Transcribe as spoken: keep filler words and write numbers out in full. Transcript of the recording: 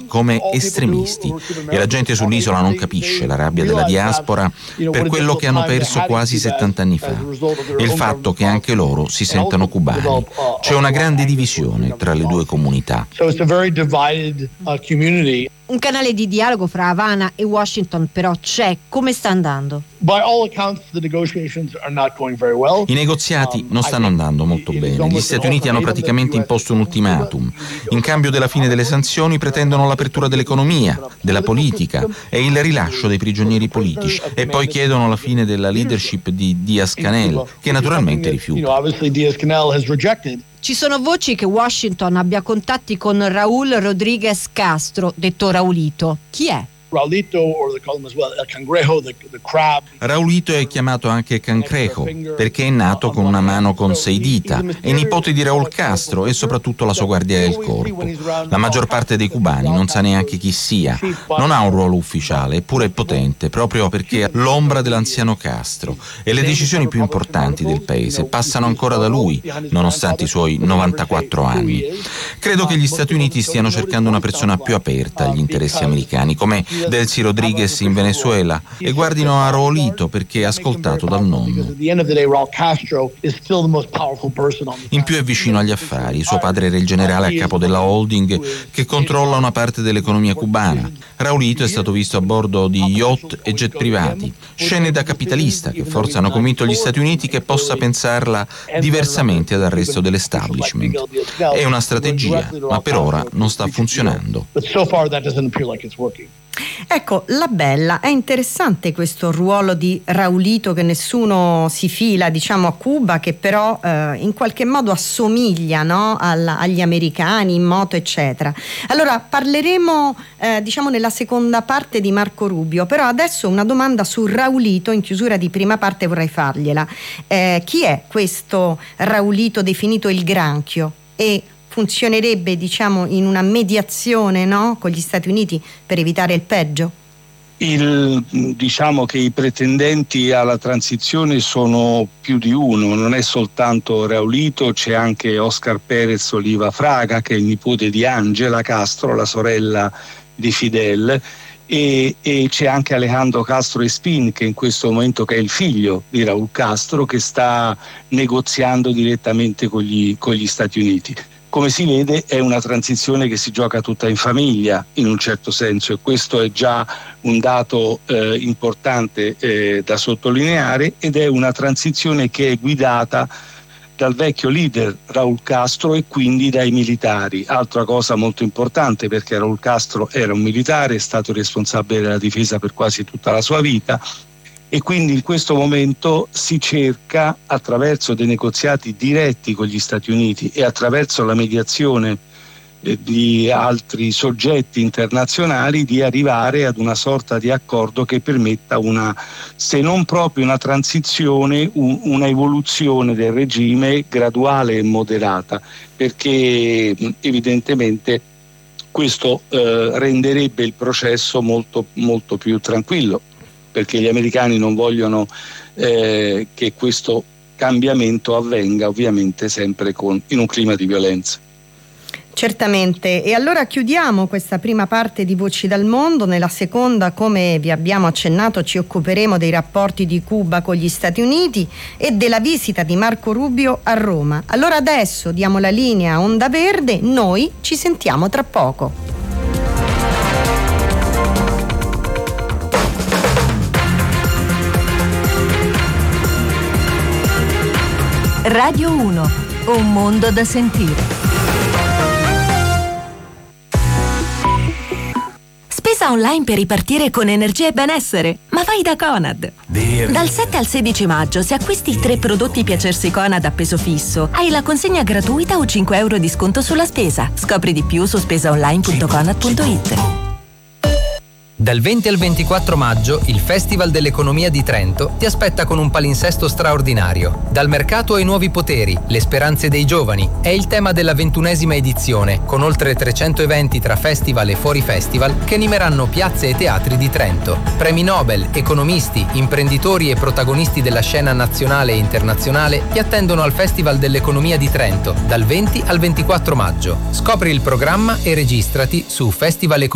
come estremisti, e la gente sull'isola non capisce la rabbia della diaspora per quello che hanno perso quasi settanta anni fa e il fatto che anche loro si sentano cubani. C'è una grande divisione tra le due comunità. Un canale di dialogo fra Havana e Washington però c'è. Come sta andando? I negoziati non stanno andando molto bene. Gli Stati Uniti hanno praticamente imposto un ultimatum. In cambio della fine delle sanzioni pretendono l'apertura dell'economia, della politica e il rilascio dei prigionieri politici, e poi chiedono la fine della leadership di Díaz-Canel, che naturalmente rifiuta. Ci sono voci che Washington abbia contatti con Raúl Rodríguez Castro, detto Raulito. Chi è? Raulito è chiamato anche Cangrejo perché è nato con una mano con sei dita, è nipote di Raúl Castro e soprattutto la sua guardia del corpo. La maggior parte dei cubani non sa neanche chi sia, non ha un ruolo ufficiale, eppure è potente proprio perché è l'ombra dell'anziano Castro e le decisioni più importanti del paese passano ancora da lui, nonostante i suoi novantaquattro anni. Credo che gli Stati Uniti stiano cercando una persona più aperta agli interessi americani, come Delcy Rodriguez in Venezuela, e guardino a Raulito perché è ascoltato dal nonno. In più è vicino agli affari, suo padre era il generale a capo della holding che controlla una parte dell'economia cubana. Raulito è stato visto a bordo di yacht e jet privati, scene da capitalista che forse hanno convinto gli Stati Uniti che possa pensarla diversamente dal resto dell'establishment. È una strategia, ma per ora non sta funzionando. Ecco, la bella, è interessante questo ruolo di Raulito, che nessuno si fila, diciamo, a Cuba, che però eh, in qualche modo assomiglia, no, alla, agli americani in moto, eccetera. Allora parleremo eh, diciamo nella seconda parte di Marco Rubio, però adesso una domanda su Raulito in chiusura di prima parte vorrei fargliela. Eh, chi è questo Raulito definito il granchio e funzionerebbe, diciamo, in una mediazione, no, con gli Stati Uniti per evitare il peggio? Il, diciamo che i pretendenti alla transizione sono più di uno, non è soltanto Raulito, c'è anche Oscar Pérez Oliva Fraga, che è il nipote di Angela Castro, la sorella di Fidel, e, e c'è anche Alejandro Castro Espín, che in questo momento che è il figlio di Raúl Castro, che sta negoziando direttamente con gli, con gli Stati Uniti. Come si vede è una transizione che si gioca tutta in famiglia in un certo senso, e questo è già un dato eh, importante eh, da sottolineare, ed è una transizione che è guidata dal vecchio leader Raúl Castro e quindi dai militari. Altra cosa molto importante, perché Raúl Castro era un militare, è stato responsabile della difesa per quasi tutta la sua vita, e quindi in questo momento si cerca, attraverso dei negoziati diretti con gli Stati Uniti e attraverso la mediazione eh, di altri soggetti internazionali, di arrivare ad una sorta di accordo che permetta una, se non proprio una transizione, un, una evoluzione del regime graduale e moderata, perché evidentemente questo eh, renderebbe il processo molto, molto più tranquillo, perché gli americani non vogliono eh, che questo cambiamento avvenga, ovviamente sempre con, in un clima di violenza. Certamente, e allora chiudiamo questa prima parte di Voci dal Mondo. Nella seconda, come vi abbiamo accennato, ci occuperemo dei rapporti di Cuba con gli Stati Uniti e della visita di Marco Rubio a Roma. Allora adesso diamo la linea a Onda Verde, noi ci sentiamo tra poco. Radio uno, un mondo da sentire. Spesa online per ripartire con energia e benessere, ma vai da Conad. Dal sette al sedici maggio, se acquisti tre prodotti Piacersi Conad a peso fisso, hai la consegna gratuita o cinque euro di sconto sulla spesa. Scopri di più su spesaonline punto conad punto it. Dal venti al ventiquattro maggio il Festival dell'Economia di Trento ti aspetta con un palinsesto straordinario. Dal mercato ai nuovi poteri, le speranze dei giovani è il tema della ventunesima edizione, con oltre trecento eventi tra festival e fuori festival che animeranno piazze e teatri di Trento. Premi Nobel, economisti, imprenditori e protagonisti della scena nazionale e internazionale ti attendono al Festival dell'Economia di Trento dal venti al ventiquattro maggio. Scopri il programma e registrati su festival